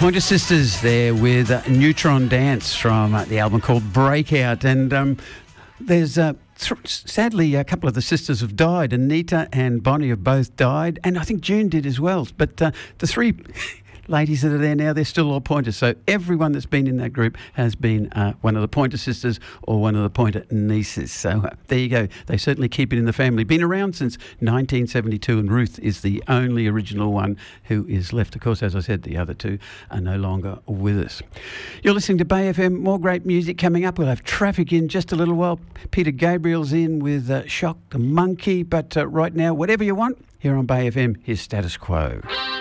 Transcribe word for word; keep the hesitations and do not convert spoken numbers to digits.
Pointer Sisters there with uh, Neutron Dance from uh, the album called Breakout. And um, there's uh, th- sadly a couple of the sisters have died. Anita and Bonnie have both died, and I think June did as well. But uh, the three ladies that are there now, they're still all Pointer. So everyone that's been in that group has been uh, one of the Pointer Sisters or one of the Pointer nieces. So uh, there you go. They certainly keep it in the family. Been around since nineteen seventy-two, and Ruth is the only original one who is left. Of course, as I said, the other two are no longer with us. You're listening to Bay F M. More great music coming up. We'll have Traffic in just a little while. Peter Gabriel's in with uh, Shock the Monkey. But uh, right now, whatever you want, here on Bay F M, here's Status Quo.